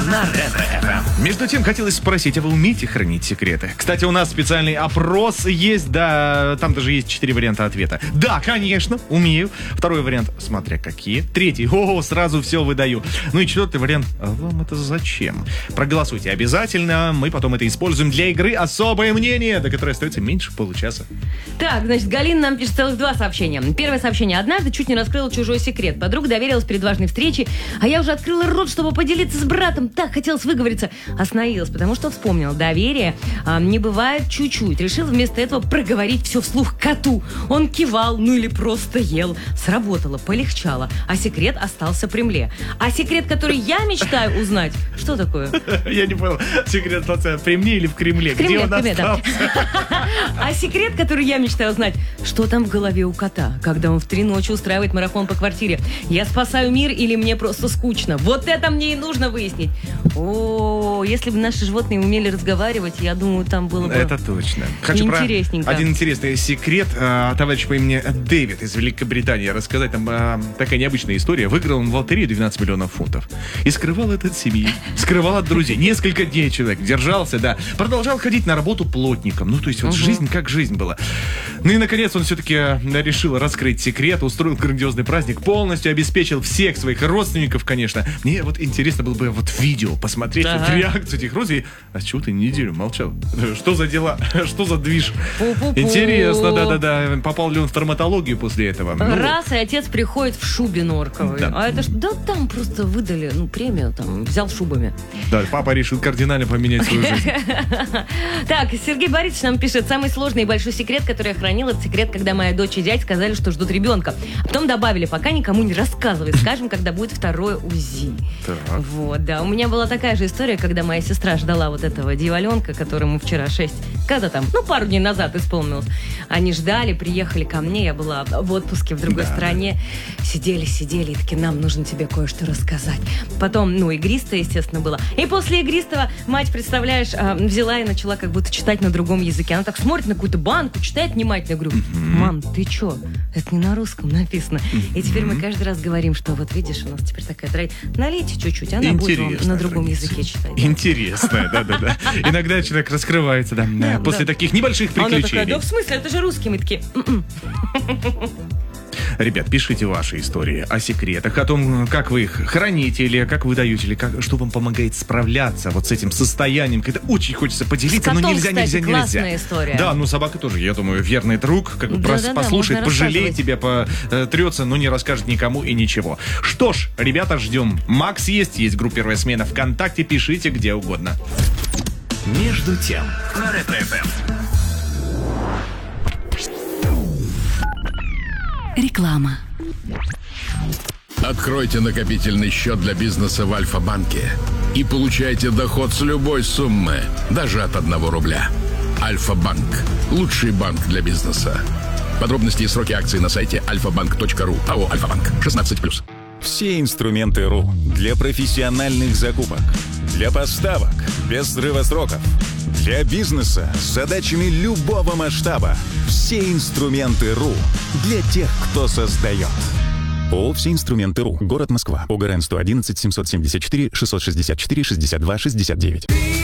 на Ретро-ФМ. Между тем, хотелось спросить, а вы умеете хранить секреты? Кстати, у нас специальный опрос есть, да, там даже есть 4 варианта ответа. Да, конечно, умею. Второй вариант, смотря какие. Третий, сразу все выдаю. Ну и четвертый вариант, а вам это зачем? Проголосуйте обязательно, мы потом это используем для игры «Особое мнение», до которой остается меньше получаса. Так, значит, Галина нам пишет целых 2 сообщения. Первое сообщение. Однажды чуть не раскрыла чужой секрет. Подруга доверилась перед важной встречей, а я уже открыла рот, чтобы поделиться с братом. Так хотелось выговориться. Остановилась, потому что вспомнила. Доверие не бывает чуть-чуть. Решила вместо этого проговорить все вслух коту. Он кивал, ну или просто ел. Сработало, полегчало. А секрет остался при мне. А секрет, который я мечтаю узнать, что такое? Я не понял, секрет остался при мне или в Кремле? Где он остался? А секрет, который я мечтаю узнать, что там в голове у кота, когда он в 3 ночи устраивает марафон по квартире. Я спасаю мир или мне просто скучно? Вот это мне и нужно выяснить. Если бы наши животные умели разговаривать, я думаю, там было бы это точно. Хочу интересненько. про один интересный секрет. Товарищ по имени Дэвид из Великобритании рассказать. Там такая необычная история. Выиграл он в лотерею 12 миллионов фунтов. И скрывал это от семьи, скрывал от друзей. Несколько дней человек держался, да. Продолжал ходить на работу плотником. Ну, то есть вот жизнь как жизнь была. Ну и, наконец, он все-таки решил раскрыть секрет, устроил грандиозный праздник, полностью обеспечил всех своих родственников, конечно. Мне вот интересно было бы вот видео посмотреть, вот реакцию этих родственников. А чего ты неделю молчал? Что за дела? Что за движ? Интересно, да-да-да. Попал ли он в травматологию после этого? Раз, и отец приходит в шубе норковой. Да. А это что? Да там просто выдали, премию, там, взял шубами. Да, папа решил кардинально поменять свою жизнь. Так, Сергей Борисович нам пишет: самый сложный и большой секрет, который я хранила, это секрет, когда моя дочь и дядь сказали, что ждут ребенка. А потом добавили: пока никому не рассказывай, скажем, когда будет второе УЗИ. Так. Вот, да. У меня была такая же история, когда моя сестра ждала вот этого дьяволенка, которому вчера 6, когда там, пару дней назад исполнилось. Они ждали, приехали ко мне, я была в отпуске в другой стране. Сидели, и такие: нам нужно тебе кое-что рассказать. Потом, игристое, естественно, было. И после игристого мать, представляешь, взяла и начала как будто читать на другом языке. Она так смотрит на какую-то банку, читает внимательно. Я говорю: мам, ты чё? Это не на русском написано. И теперь мы каждый раз говорим, что вот видишь, у нас теперь такая традиция. Налейте чуть-чуть, она будет вам на другом языке читать. Интересная, да-да-да. Иногда человек раскрывается, да, после таких небольших приключений. Она такая: да в смысле, это же русский. Мы такие: Ребят, пишите ваши истории о секретах, о том, как вы их храните, или как вы даете, или что вам помогает справляться вот с этим состоянием, когда очень хочется поделиться, но нельзя. Классная история. Да, собака тоже, я думаю, верный друг, послушает, пожалеет тебя, потрется, но не расскажет никому и ничего. Что ж, ребята, ждем. Макс есть группа «Первая смена» ВКонтакте, пишите где угодно. Между тем, на Ретро-ФМ. Реклама. Откройте накопительный счет для бизнеса в Альфа-банке и получайте доход с любой суммы, даже от 1 рубля. Альфа-банк. Лучший банк для бизнеса. Подробности и сроки акций на сайте alfabank.ru. АО «Альфа-банк». 16+. Все инструменты РУ для профессиональных закупок, для поставок без срыва сроков, для бизнеса с задачами любого масштаба. Все инструменты РУ для тех, кто создает. ООО «Все инструменты РУ». Город Москва. ОГРН 111 774 664 62 69.